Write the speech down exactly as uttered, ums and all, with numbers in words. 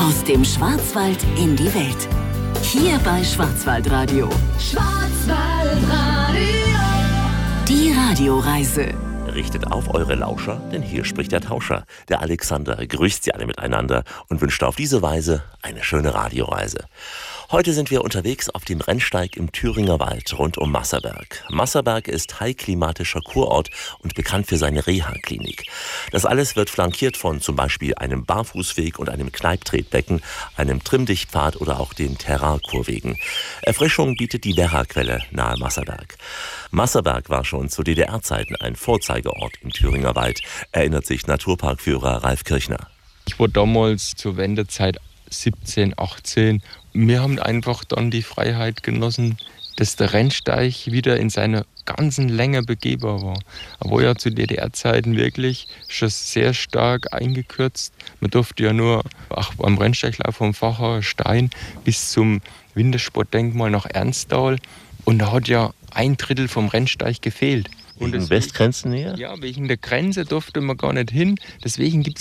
Aus dem Schwarzwald in die Welt. Hier bei Schwarzwaldradio. Schwarzwaldradio. Die Radioreise. Richtet auf eure Lauscher, denn hier spricht der Tauscher. Der Alexander grüßt sie alle miteinander und wünscht auf diese Weise eine schöne Radioreise. Heute sind wir unterwegs auf dem Rennsteig im Thüringer Wald rund um Masserberg. Masserberg ist heilklimatischer Kurort und bekannt für seine Reha-Klinik. Das alles wird flankiert von zum Beispiel einem Barfußweg und einem Kneiptretbecken, einem Trimmdichtpfad oder auch den Terrain-Kurwegen. Erfrischung bietet die Werra-Quelle nahe Masserberg. Masserberg war schon zu D D R-Zeiten ein Vorzeigeort im Thüringer Wald, erinnert sich Naturparkführer Ralf Kirchner. Ich war damals zur Wendezeit siebzehn, achtzehn. Wir haben einfach dann die Freiheit genossen, dass der Rennsteig wieder in seiner ganzen Länge begehbar war. Er war ja zu D D R-Zeiten wirklich schon sehr stark eingekürzt. Man durfte ja nur ach, am Rennsteiglauf vom Facher Stein bis zum Wintersportdenkmal nach Ernstthal. Und da hat ja ein Drittel vom Rennsteig gefehlt. Wegen Westgrenzennähe? Ja, wegen der Grenze durfte man gar nicht hin. Deswegen gibt